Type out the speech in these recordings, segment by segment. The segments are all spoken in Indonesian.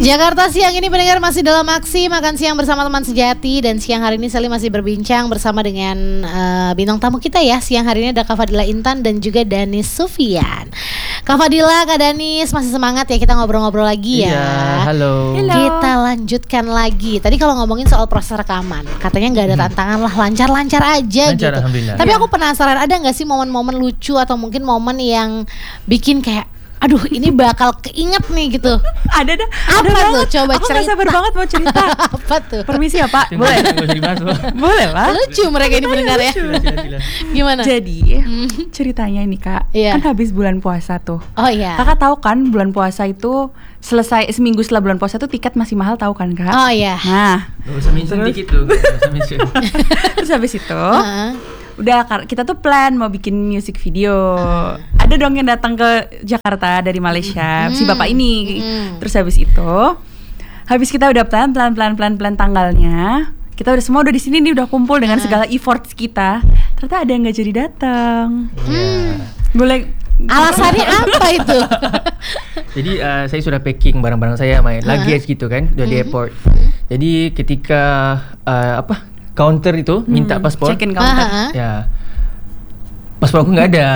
Jakarta siang ini pendengar masih dalam aksi makan siang bersama teman sejati. Dan siang hari ini Sally masih berbincang bersama dengan bintang tamu kita ya. Siang hari ini ada Kak Fadila Intan dan juga Danis Sufian. Kak Fadila, Kak Danis masih semangat ya kita ngobrol-ngobrol lagi ya. Iya, halo. Kita lanjutkan lagi. Tadi kalau ngomongin soal proses rekaman, katanya nggak ada tantangan lah, lancar-lancar aja Lancar, gitu. alhamdulillah. Tapi aku penasaran, ada nggak sih momen-momen lucu atau mungkin momen yang bikin kayak aduh ini bakal keinget nih gitu. Ada dah. Apa ada tuh? banget. Coba Aku cerita. nggak sabar banget mau cerita. Apa tuh? Permisi ya Pak. Boleh. Boleh lah. Lucu mereka ini pendengar ya. Gimana? Jadi ceritanya ini Kak, Iya. kan habis bulan puasa tuh. Oh iya. Kakak tahu kan bulan puasa itu selesai seminggu setelah bulan puasa tuh tiket masih mahal tahu kan Kak? Oh iya. Nah, Gak usah mention dikit tuh. terus habis itu Heeh. udah kita tuh plan mau bikin music video. Ada dong yang datang ke Jakarta dari Malaysia, si bapak ini. Terus habis kita udah plan tanggalnya. Kita udah semua udah di sini nih, udah kumpul dengan segala efforts kita. Ternyata ada yang nggak jadi datang. Boleh Alasannya apa itu? Jadi saya sudah packing barang-barang saya, main luggage gitu kan, udah di airport. Jadi ketika counter itu minta paspor, check-in counter. ya paspor aku nggak ada.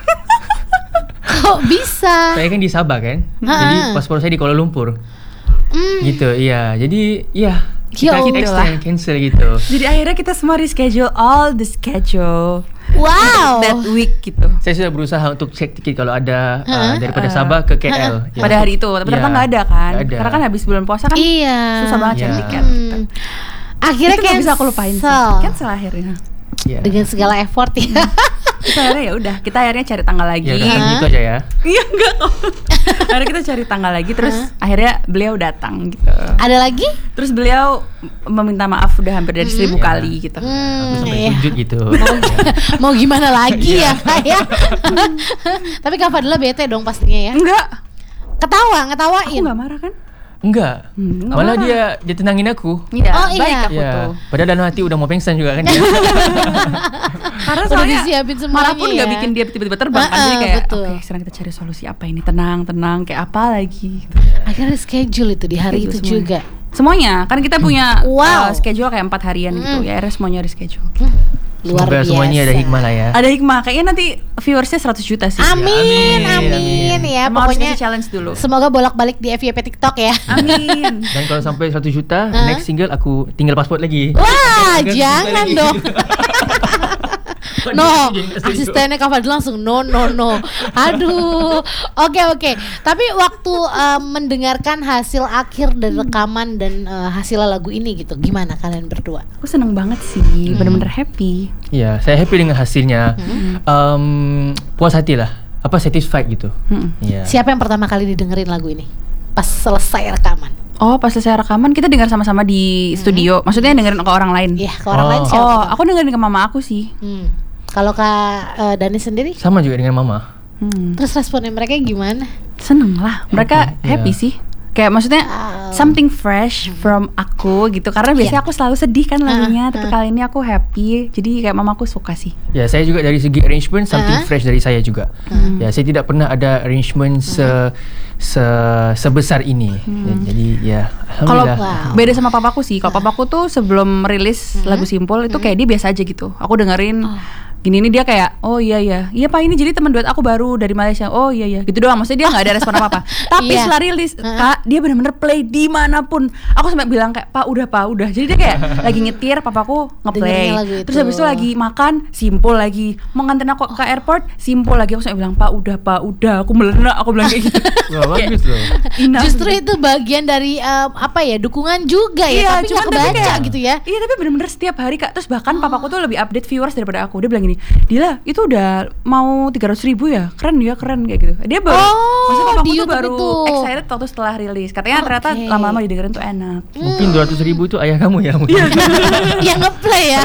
Kok bisa? Saya kan di Sabah kan, jadi paspor saya di Kuala Lumpur. Gitu, iya. Jadi ya kita extend, cancel gitu. Jadi akhirnya kita semua reschedule all the schedule. Wow. That week gitu. Saya sudah berusaha untuk cek tiket kalau ada daripada Sabah ke KL. Ya. Pada hari itu, tapi ternyata Ya, nggak ada kan? nggak ada. Karena kan habis bulan puasa kan Iya. susah banget cari Iya. tiket. Gitu. Akhirnya Itu nggak bisa aku lupain sih. Cancel akhirnya. Ya. dengan segala effort ya. Terus akhirnya ya udah, kita akhirnya cari tanggal lagi. Ya udah gitu aja ya. Iya enggak kok. Akhirnya kita cari tanggal lagi, terus akhirnya beliau datang gitu. Ada lagi? Terus beliau meminta maaf udah hampir dari 1000 kali gitu. Aku sampai Iya. sujud gitu. Mau gimana lagi ya Kak ya? Tapi Kak Fadila bete dong pastinya ya. Enggak, Ketawa, ngetawain. aku nggak marah kan? Enggak. Nggak Malah marah. dia tenangin aku. Iya, Oh, baik iya. aku Ya. tuh. Padahal dalam hati udah mau pengsan juga kan dia. Karena Udah soalnya disiapin semuanya marah pun nggak ya. bikin dia tiba-tiba terbang kan. Jadi kayak betul. oke, sekarang kita cari solusi apa ini, tenang kayak apa lagi gitu. Akhirnya schedule itu di hari itu Schedule semuanya. juga. Semuanya, kan kita punya Wow. schedule kayak 4 harian gitu. Ya akhirnya semuanya reschedule. Luar Semoga biasa. semuanya ada hikmah lah ya. Ada hikmah, kayaknya nanti viewersnya 100 juta sih. Amin, Amin. ya. Emang harus Pokoknya kasih challenge dulu. semoga bolak-balik di FYP TikTok ya. Amin. Dan kalau sampai 100 juta, next single aku tinggal paspor lagi. Wah, Tinggal jangan lagi. dong. No, asistennya Kak Fadil langsung no. Aduh, oke. Tapi waktu mendengarkan hasil akhir dari rekaman dan hasil lagu ini gitu, gimana kalian berdua? Aku seneng banget sih, bener-bener happy. Ya, saya happy dengan hasilnya. Puas hati lah. Satisfied gitu. Ya. Siapa yang pertama kali didengerin lagu ini? Pas selesai rekaman. Oh, pas selesai rekaman kita dengar sama-sama di studio. Maksudnya dengerin ke orang lain. Iya, ke orang lain Oh. siapa? Oh, aku dengerin ke mama aku sih. Kalau Kak Dani sendiri? Sama juga dengan mama. Terus responnya mereka gimana? Seneng lah, mereka happy Iya. sih. Kayak maksudnya something fresh from aku gitu. Karena biasanya aku selalu sedih kan lagunya, tapi kali ini aku happy. Jadi kayak mamaku suka sih. Ya, saya juga dari segi arrangement something fresh dari saya juga. Ya, saya tidak pernah ada arrangement sebesar ini. Jadi ya, Kalau alhamdulillah. beda sama papaku sih. Kalau papaku tuh sebelum rilis lagu Simpul itu kayak dia biasa aja gitu. Aku dengerin gini ini dia kayak oh iya Pak ini jadi teman duet aku baru dari Malaysia. Oh iya gitu doang. Maksudnya dia nggak ada respon apa-apa. Tapi Iya. setelah rilis Kak dia benar-benar play dimanapun. Aku sampai bilang kayak Pak udah. Jadi dia kayak lagi nyetir papaku ngeplay. Dengerin lagu itu. Terus habis itu lagi makan Simpul lagi. Mau nganterin aku ke airport Simpul lagi. Aku sampai bilang Pak udah. Aku melenak. Aku bilang kayak gitu. Wah, bagus loh. Enough. Justru itu bagian dari dukungan juga ya, tapi nggak kebaca kayak- gitu ya. Iya tapi bener-bener setiap hari Kak. Terus bahkan papaku tuh lebih update viewers daripada aku. Dia bilang gini, Dila itu udah mau 300.000 ya, keren kayak gitu. Dia baru, maksudnya papaku di tuh YouTube baru itu. excited waktu setelah rilis. Katanya ternyata lama-lama didengerin tuh enak. Mungkin 200.000 itu ayah kamu ya mungkin. Yang ngeplay ya.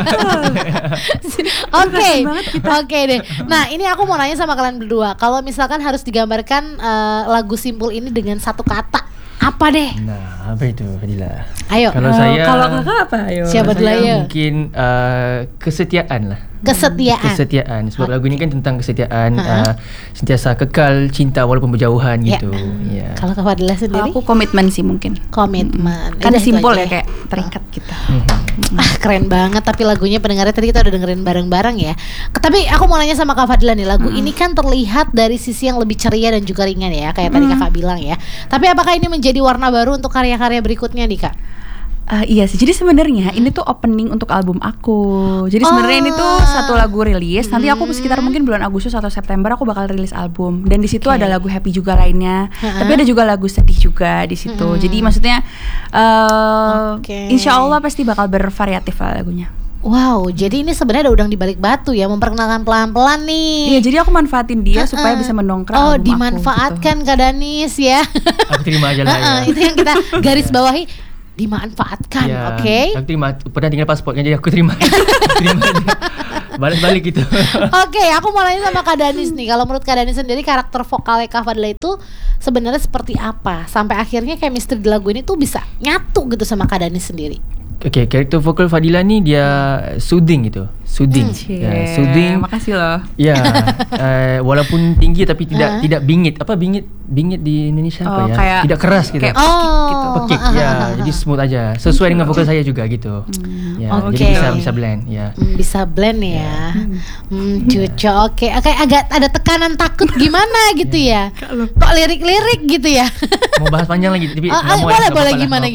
Oke deh. Nah ini aku mau nanya sama kalian berdua. Kalau misalkan harus digambarkan lagu Simpul ini dengan satu kata, apa deh? Nah, apa itu Fadila? Ayo. Kalau saya Kalau kakak apa? Ayo. Siapa dulu saya ya? mungkin kesetiaan lah. Kesetiaan. Sebab lagu ini kan tentang kesetiaan, sentiasa kekal cinta walaupun berjauhan gitu. Ya. Kalau Kak Fadila sendiri? Aku komitmen sih mungkin. Komitmen. Kan Udah, itu simpel aja ya, kayak terikat gitu. Keren banget, tapi lagunya pendengarnya tadi kita udah dengerin bareng-bareng ya. Tapi aku mau nanya sama Kak Fadila nih, lagu ini kan terlihat dari sisi yang lebih ceria dan juga ringan ya, kayak tadi Kakak bilang ya. Tapi apakah ini menjadi warna baru untuk karya-karya berikutnya nih Kak? Iya sih, jadi sebenarnya ini tuh opening untuk album aku. Jadi sebenarnya ini tuh satu lagu rilis. Nanti aku sekitar mungkin bulan Agustus atau September aku bakal rilis album. Dan di situ ada lagu happy juga lainnya. Tapi ada juga lagu sedih juga di situ. Jadi maksudnya, insya Allah pasti bakal bervariatif lah lagunya. Wow, jadi ini sebenarnya ada udang di balik batu ya, memperkenalkan pelan-pelan nih. Iya, jadi aku manfaatin dia supaya bisa mendongkrak album aku. Dimanfaatkan gitu. Kak Danis ya. Aku terima aja lah ya. Itu yang kita garis bawahi, dimanfaatkan, ya, oke? Aku terima, pernah tinggal pasportnya jadi aku terima. Terima aja. Balik gitu. Oke, aku mau nanya sama Kak Danis nih. Kalau menurut Kak Danis sendiri karakter vokalnya Kak Fadila itu sebenarnya seperti apa? Sampai akhirnya chemistry di lagu ini tuh bisa nyatu gitu sama Kak Danis sendiri. Oke, karakter vokal Fadila ni dia soothing gitu. Soothing. Soothing. Makasih loh. Ya, walaupun tinggi tapi tidak bingit. Apa bingit di Indonesia apa ya? Kayak, tidak keras gitu. Kayak pekik ya. Jadi smooth aja. Sesuai dengan vokal saya juga gitu. Ya, jadi bisa blend ya. Bisa blend ya. Cuco. Oke, agak ada tekanan takut gimana gitu ya. Kok lirik-lirik gitu ya. Mau bahas panjang lagi tapi boleh gimana.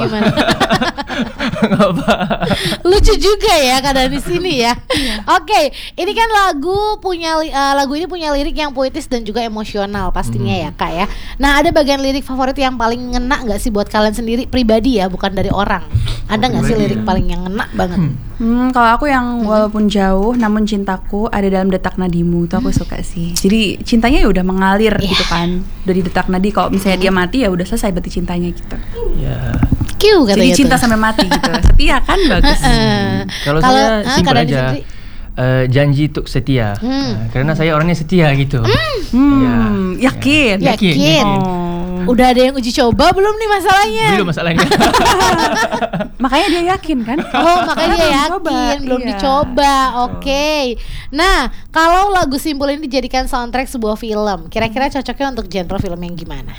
Lucu juga ya Kak Danis ini ya. Oke, ini kan lagu ini punya lirik yang puitis dan juga emosional pastinya ya Kak ya. Nah, ada bagian lirik favorit yang paling ngena nggak sih buat kalian sendiri pribadi ya, bukan dari orang? Ada nggak sih lirik paling yang ngena banget? Kalau aku yang walaupun jauh namun cintaku ada dalam detak nadimu, itu aku suka sih. Jadi cintanya ya udah mengalir gitu kan, udah di detak nadi. Kalau misalnya dia mati ya udah selesai berarti cintanya gitu. Ya. Jadi cinta sampai mati gitu. Setia kan bagus. Kalau saya simpel aja. Janji untuk setia. Karena saya orangnya setia gitu. Yakin. Udah ada yang uji coba belum nih masalahnya? Belum masalahnya. Makanya dia yakin kan? Makanya dia yakin, belum dicoba. Oke. Nah, kalau lagu Simpul ini dijadikan soundtrack sebuah film, kira-kira cocoknya untuk genre film yang gimana?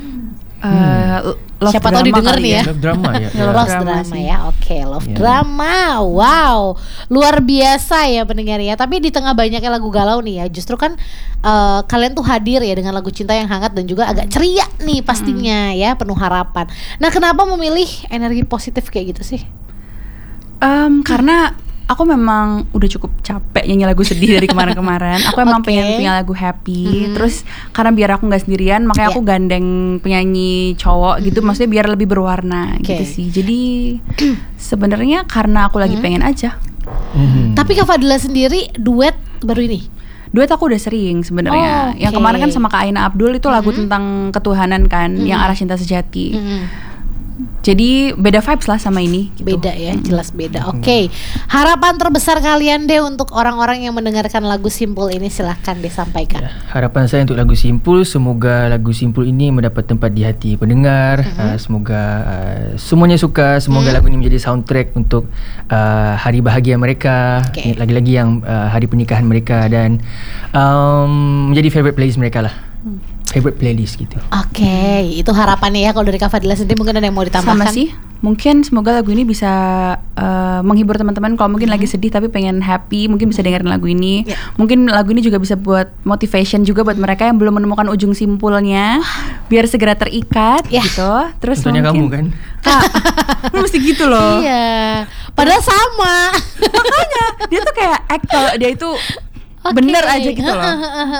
Siapa tahu didengar nih ya. Love drama ya. Love drama ya. Oke, love drama. Wow, luar biasa ya pendengar ya. Tapi di tengah banyaknya lagu galau nih ya, justru kan kalian tuh hadir ya dengan lagu cinta yang hangat dan juga agak ceria nih pastinya ya, penuh harapan. Nah, kenapa memilih energi positif kayak gitu sih? Karena aku memang udah cukup capek nyanyi lagu sedih dari kemarin-kemarin. Aku emang pengen punya lagu happy. Terus karena biar aku nggak sendirian, makanya aku gandeng penyanyi cowok gitu. Maksudnya biar lebih berwarna gitu sih. Jadi sebenarnya karena aku lagi pengen aja. Tapi Kak Fadila sendiri duet baru ini? Duet aku udah sering sebenarnya. Yang kemarin kan sama Kak Aina Abdul itu lagu tentang ketuhanan kan, yang Arah Cinta Sejati. Jadi beda vibes lah sama ini gitu. Beda ya, jelas beda. Oke. Harapan terbesar kalian deh untuk orang-orang yang mendengarkan lagu Simpul ini, silahkan disampaikan. Harapan saya untuk lagu Simpul, semoga lagu Simpul ini mendapat tempat di hati pendengar. Semoga semuanya suka. Semoga lagu ini menjadi soundtrack untuk hari bahagia mereka, lagi-lagi yang hari pernikahan mereka, dan menjadi favorite playlist mereka lah. Favorite playlist gitu. Oke, itu harapannya ya. Kalau dari Kak Fadila sendiri mungkin ada yang mau ditambahkan? Sama sih, mungkin semoga lagu ini bisa menghibur teman-teman. Kalau mungkin lagi sedih tapi pengen happy, mungkin bisa dengerin lagu ini. Mungkin lagu ini juga bisa buat motivation juga buat mereka yang belum menemukan ujung simpulnya, biar segera terikat gitu. Terus tentunya kamu kan? Lu mesti gitu loh. Iya, padahal sama. Makanya dia tuh kayak act kalau dia itu bener aja gitu loh.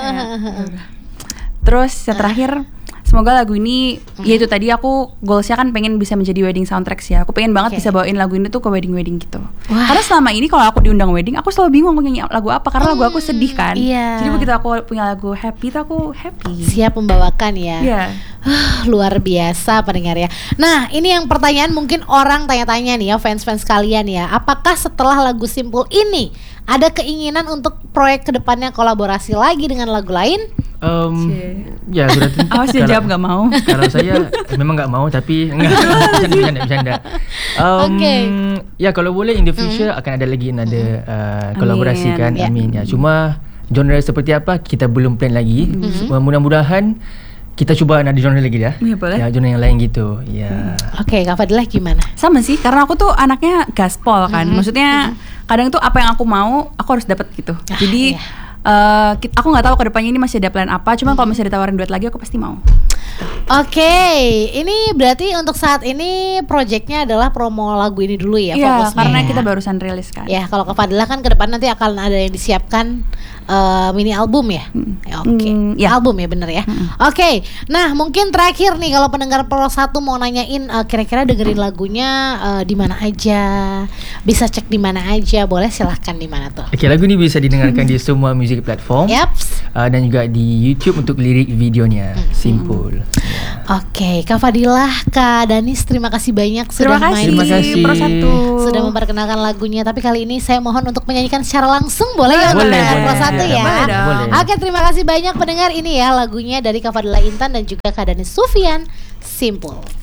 Terus yang terakhir, semoga lagu ini, ya itu tadi aku goalsnya kan pengen bisa menjadi wedding soundtrack sih. Aku pengen banget bisa bawain lagu ini tuh ke wedding-wedding gitu. Karena selama ini kalau aku diundang wedding, aku selalu bingung mau nyanyi lagu apa, karena lagu aku sedih kan. Jadi begitu aku punya lagu happy tuh aku happy. Siap membawakan ya. Luar biasa pendengar ya. Nah, ini yang pertanyaan mungkin orang tanya-tanya nih ya, fans-fans kalian ya. Apakah setelah lagu Simpul ini ada keinginan untuk proyek kedepannya kolaborasi lagi dengan lagu lain? Ya berarti awas dia jawab nggak mau. Kalau saya memang nggak mau, tapi bercanda. Oke. Ya kalau boleh in the future akan ada lagi kolaborasi kan. Ya. Amin ya. Cuma genre seperti apa kita belum plan lagi. Mudah-mudahan kita cuba ada genre lagi dah. Ya, boleh. Ya, genre yang lain gitu. Ya. Oke, Kak Fadilah gimana? Sama sih, karena aku tuh anaknya gaspol kan. Maksudnya kadang tuh apa yang aku mau, aku harus dapat gitu. Jadi aku nggak tahu kedepannya ini masih ada plan apa. Cuma kalau masih ditawarin duet lagi, aku pasti mau. Oke, ini berarti untuk saat ini proyeknya adalah promo lagu ini dulu ya, Iya, fokusnya. karena ya. kita barusan rilis kan. Ya, kalau Kak Fadilah kan ke depan nanti akan ada yang disiapkan mini album ya. Oke. Ya. Album ya bener ya. Oke. Nah, mungkin terakhir nih kalau pendengar Pro 1 mau nanyain kira-kira dengerin lagunya di mana aja, bisa cek di mana aja, boleh silahkan di mana tuh. Okey, lagu ni bisa didengarkan di semua music platform. Yaps. Dan juga di YouTube untuk lirik videonya. Simple. Oke, Kak Fadilah, Kak Danis, terima kasih banyak sudah Terima kasih, Terima kasih. Pro 1. sudah memperkenalkan lagunya. Tapi kali ini saya mohon untuk menyanyikan secara langsung, boleh ya untuk Boleh, pendengar boleh. Pro 1 ya. Boleh dong. Boleh. Oke, terima kasih banyak pendengar. Ini ya lagunya dari Kak Fadilah Intan dan juga Kak Danis Sufian, Simple.